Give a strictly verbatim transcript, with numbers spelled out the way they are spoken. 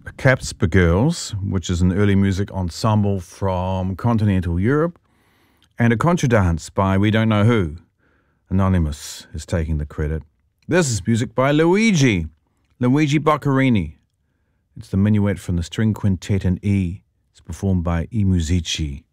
Capsper Girls, which is an early music ensemble from continental Europe, and a contra dance by we don't know who. Anonymous is taking the credit. This is music by Luigi, Luigi Boccherini. It's the minuet from the string quintet in E. It's performed by I Musici.